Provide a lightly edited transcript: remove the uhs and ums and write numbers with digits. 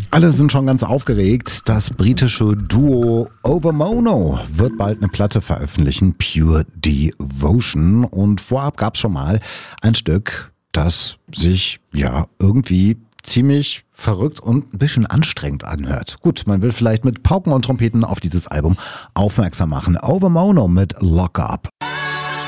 Alle sind schon ganz aufgeregt. Das britische Duo Overmono wird bald eine Platte veröffentlichen, Pure Devotion. Und vorab gab es schon mal ein Stück, das sich ja irgendwie ziemlich verrückt und ein bisschen anstrengend anhört. Gut, man will vielleicht mit Pauken und Trompeten auf dieses Album aufmerksam machen. Overmono mit Lock Up.